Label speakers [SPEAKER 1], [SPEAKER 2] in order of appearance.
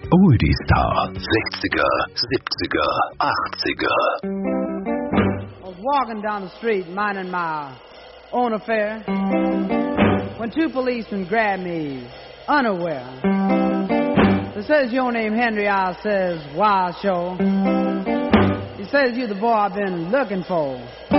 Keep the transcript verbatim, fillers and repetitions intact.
[SPEAKER 1] Oldie Star, sechziger, siebziger, achtziger.
[SPEAKER 2] I was walking down the street minding my own affair when two policemen grabbed me unaware. They says, your name Henry, I says, why, sure. He says, you the boy I've been looking for